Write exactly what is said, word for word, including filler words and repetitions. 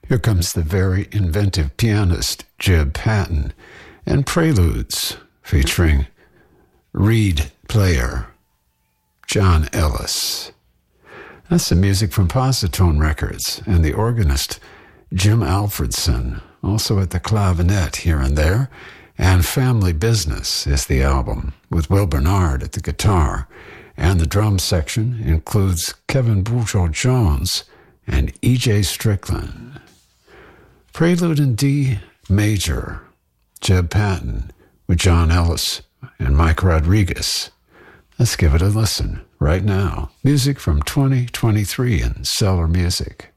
Here comes the very inventive pianist Jeb Patton and Preludes featuring reed player John Ellis. That's the music from Positone Records and the organist Jim Alfredson, also at the clavinet here and there. And Family Business is the album, with Will Bernard at the guitar. And the drum section includes Kevin Boudreaux-Jones and E J Strickland. Prelude in D major, Jeb Patton with John Ellis and Mike Rodriguez. Let's give it a listen right now. Music from twenty twenty-three in Cellar Music.